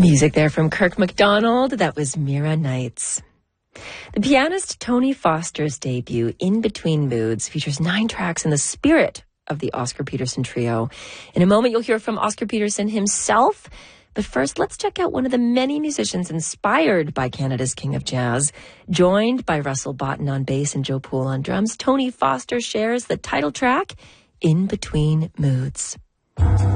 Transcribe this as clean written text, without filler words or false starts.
Music there from Kirk MacDonald. That was Mira Nights. The pianist Tony Foster's debut, In Between Moods, features 9 tracks in the spirit of the Oscar Peterson Trio. In a moment, you'll hear from Oscar Peterson himself. But first, let's check out one of the many musicians inspired by Canada's King of Jazz. Joined by Russell Botten on bass and Joe Poole on drums, Tony Foster shares the title track, In Between Moods.